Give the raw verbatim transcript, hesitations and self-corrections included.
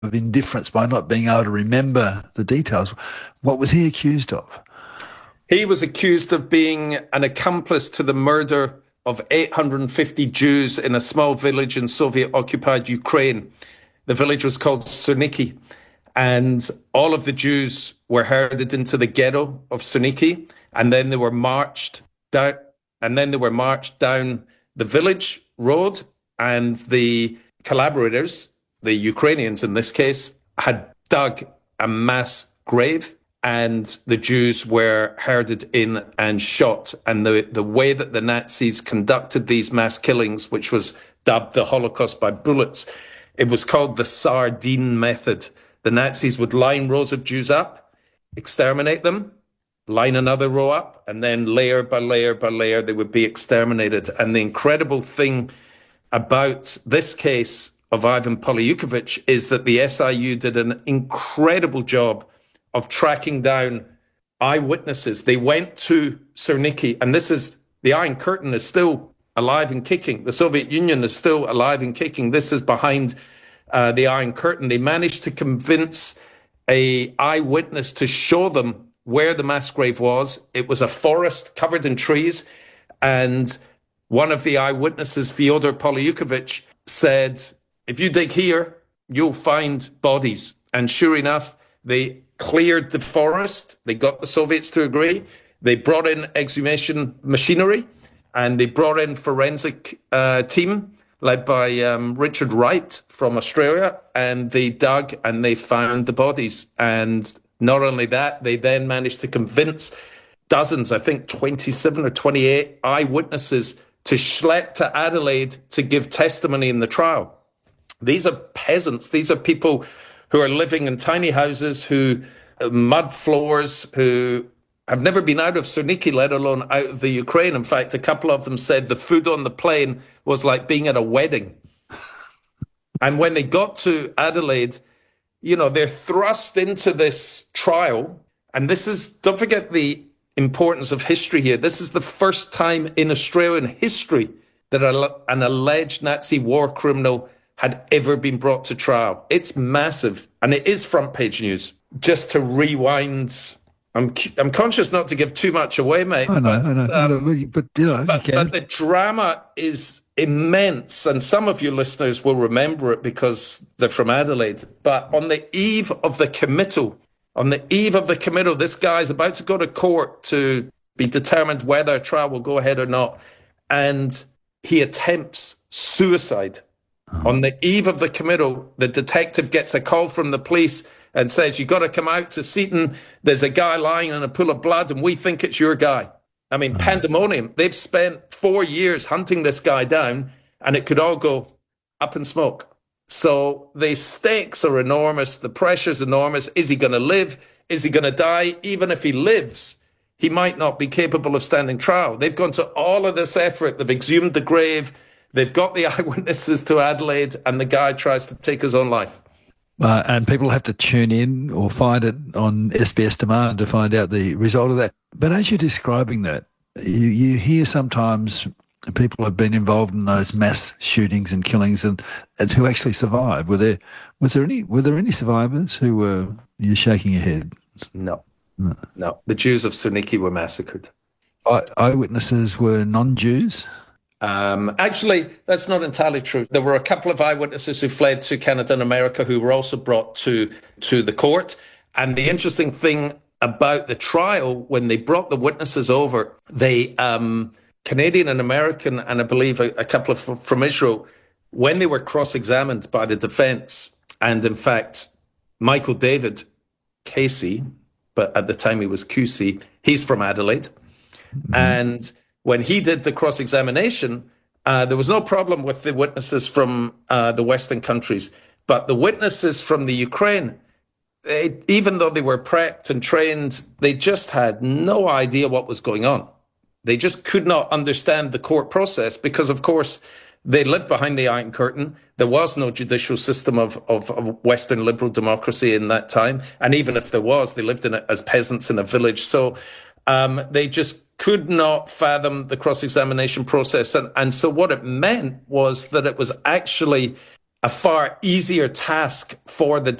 of indifference by not being able to remember the details. What was he accused of? He was accused of being an accomplice to the murder of eight hundred fifty Jews in a small village in Soviet-occupied Ukraine. The village was called Serniki, and all of the Jews were herded into the ghetto of Serniki, and then they were marched down, and then they were marched down the village road, and the collaborators, the Ukrainians in this case, had dug a mass grave, and the Jews were herded in and shot. And the, the way that the Nazis conducted these mass killings, which was dubbed the Holocaust by bullets, it was called the sardine method. The Nazis would line rows of Jews up, exterminate them, line another row up, and then layer by layer by layer, they would be exterminated. And the incredible thing about this case of Ivan Polyukhovich is that the S I U did an incredible job of tracking down eyewitnesses. They went to Serniki, and this is, the Iron Curtain is still alive and kicking. The Soviet Union is still alive and kicking. This is behind uh, the Iron Curtain. They managed to convince a eyewitness to show them where the mass grave was. It was a forest covered in trees, and one of the eyewitnesses, Fyodor Polyukhovich, said, if you dig here, you'll find bodies. And sure enough, they cleared the forest. They got the Soviets to agree. They brought in exhumation machinery, and they brought in forensic uh, team led by um, Richard Wright from Australia, and they dug and they found the bodies. And not only that, they then managed to convince dozens, I think twenty-seven or twenty-eight eyewitnesses to schlep to Adelaide to give testimony in the trial. These are peasants. These are people who are living in tiny houses, who uh, mud floors, who have never been out of Serniki, let alone out of the Ukraine. In fact, a couple of them said the food on the plane was like being at a wedding. And when they got to Adelaide, you know, they're thrust into this trial. And this is, don't forget the importance of history here. This is the first time in Australian history that an alleged Nazi war criminal had ever been brought to trial. It's massive, and it is front page news. Just to rewind, I'm I'm conscious not to give too much away, mate. I know, but, I know, um, I know but you know, but, you but the drama is immense, and some of your listeners will remember it because they're from Adelaide. But on the eve of the committal, on the eve of the committal, this guy's about to go to court to be determined whether a trial will go ahead or not, and he attempts suicide. On the eve of the committal, the detective gets a call from the police and says, you got to come out to Seaton. There's a guy lying in a pool of blood, and we think it's your guy. I mean, pandemonium. They've spent four years hunting this guy down, and it could all go up in smoke. So the stakes are enormous. The pressure's enormous. Is he going to live? Is he going to die? Even if he lives, he might not be capable of standing trial. They've gone to all of this effort. They've exhumed the grave. They've got the eyewitnesses to Adelaide, and the guy tries to take his own life. Uh, and people have to tune in or find it on S B S Demand to find out the result of that. But as you're describing that, you, you hear sometimes people have been involved in those mass shootings and killings, and, and who actually survived. Were there was there any were there any survivors who were? You're shaking your head. No, no. no. The Jews of Serniki were massacred. Eye, eyewitnesses were non-Jews. Um, actually, that's not entirely true. There were a couple of eyewitnesses who fled to Canada and America who were also brought to, to the court. And the interesting thing about the trial, when they brought the witnesses over, they, um, Canadian and American, and I believe a, a couple of from Israel, when they were cross-examined by the defense, and in fact, Michael David Casey, but at the time he was Q C, he's from Adelaide, mm-hmm. and when he did the cross-examination, uh, there was no problem with the witnesses from uh, the Western countries. But the witnesses from the Ukraine, they, even though they were prepped and trained, they just had no idea what was going on. They just could not understand the court process because, of course, they lived behind the Iron Curtain. There was no judicial system of, of, of Western liberal democracy in that time. And even if there was, they lived in it as peasants in a village. So um, they just could not fathom the cross-examination process. And, and so what it meant was that it was actually a far easier task for the